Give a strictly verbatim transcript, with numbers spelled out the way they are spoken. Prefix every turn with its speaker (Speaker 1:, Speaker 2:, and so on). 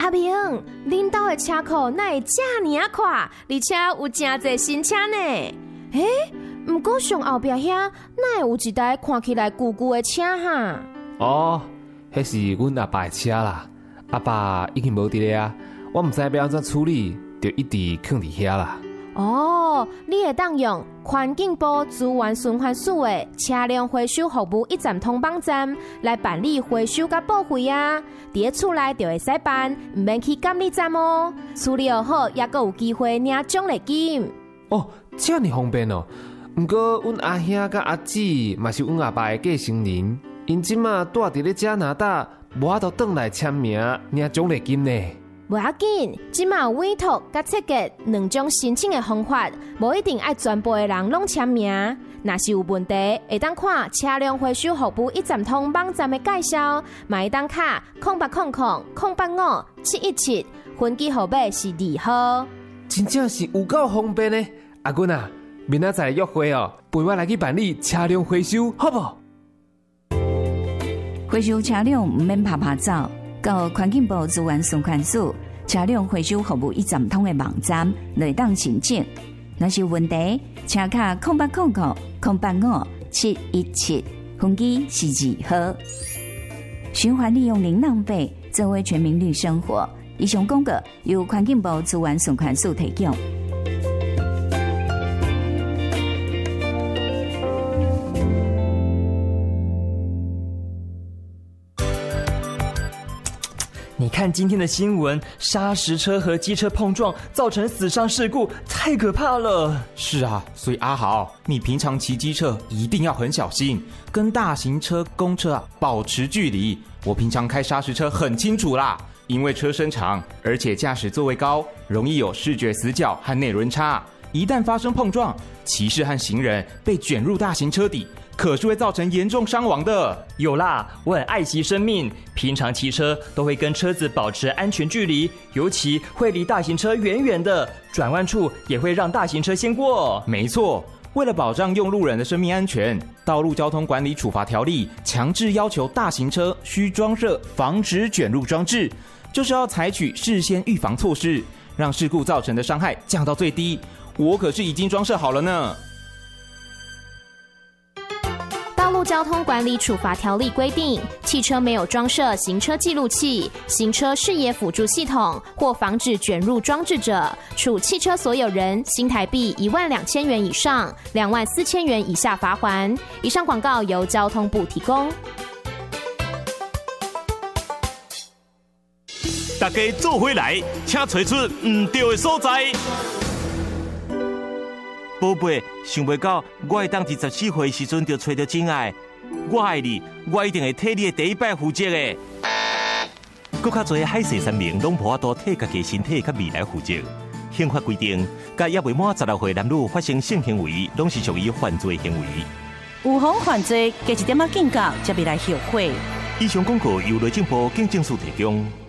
Speaker 1: 阿明，恁兜的车库哪会这么啊快，而且有真侪新车呢？诶，不过上后壁遐哪会有一台看起来旧旧的车哈？
Speaker 2: 哦，迄是阮阿爸的车啦。阿爸已经无伫咧啊，我毋知要安怎处理，就一直放伫遐啦。
Speaker 1: 哦，你会当用环境部资源循环署的车辆回收服务一站通网站来办理回收甲报废啊！伫咧厝内就会使办，唔免去监理站哦。处理好，也阁有机会领奖励金。
Speaker 2: 哦，这么方便哦！毋过阮阿兄甲阿姊嘛是阮阿爸的继承人，因即马住伫咧加拿大，无法度转来签名领奖励金呢。
Speaker 1: 无要紧，即马有委托甲设计两种申请的方法，无一定爱全部的人拢签名。若是有问题，会当看车辆回收服务一站通网站的介绍，嘛会当卡空八空空空八五七一七，分机号码是二号。
Speaker 2: 真正是有够方便呢！阿君啊，明仔载约会哦，陪我来去办理车辆回收，好不？
Speaker 3: 回收车辆唔免拍拍走。到环境部资源循环署车辆回收服务一站通的网站来当申请。若是有问题，请卡空八空空空八五七一七，分机是二号。循环利用零浪费，作为全民绿生活。以上广告由环境部资源循环署提供。
Speaker 4: 你看今天的新闻，砂石车和机车碰撞造成死伤事故，太可怕了。
Speaker 5: 是啊，所以阿豪，你平常骑机车一定要很小心，跟大型车、公车啊保持距离。我平常开砂石车很清楚啦，因为车身长，而且驾驶座位高，容易有视觉死角和内轮差。一旦发生碰撞，骑士和行人被卷入大型车底，可是会造成严重伤亡的。
Speaker 4: 有啦，我很爱惜生命，平常骑车都会跟车子保持安全距离，尤其会离大型车远远的，转弯处也会让大型车先过。
Speaker 5: 没错，为了保障用路人的生命安全，道路交通管理处罚条例强制要求大型车需装设防止卷入装置，就是要采取事先预防措施，让事故造成的伤害降到最低。我可是已经装设好了呢。
Speaker 1: 道路交通管理处罚条例规定，汽车没有装设行车记录器、行车视野辅助系统或防止卷入装置者，处汽车所有人新台币一万两千元以上两万四千元以下罚锾。以上广告由交通部提供。
Speaker 6: 大家做回来，请找出唔对的所在。宝贝，想袂到我会当伫十四岁时阵就找到真爱。我爱你，我一定会替你的第一摆负责的。搁较侪海誓山盟，拢无法度替家己身体甲未来负责。宪法规定，甲也未满十六岁男女发生性行为，拢是属于犯罪行为。
Speaker 7: 有妨犯罪，加一点仔警觉，才袂来后悔。
Speaker 6: 以上广告由内政部警政署提供。